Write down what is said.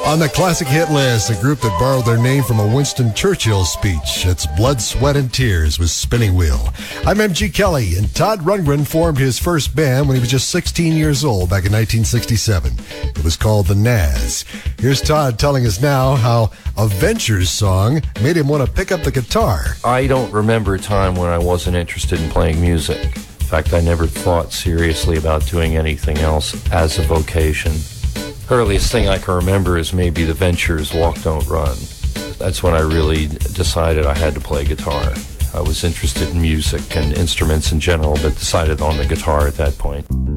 On the classic hit list, a group that borrowed their name from a Winston Churchill speech. It's Blood, Sweat, and Tears with Spinning Wheel. I'm MG Kelly, and Todd Rundgren formed his first band when he was just 16 years old back in 1967. It was called the Nazz. Here's Todd telling us now how a Ventures song made him want to pick up the guitar. I don't remember a time when I wasn't interested in playing music. In fact, I never thought seriously about doing anything else as a vocation. Earliest thing I can remember is maybe the Ventures' Walk, Don't Run. That's when I really decided I had to play guitar. I was interested in music and instruments in general, but decided on the guitar at that point.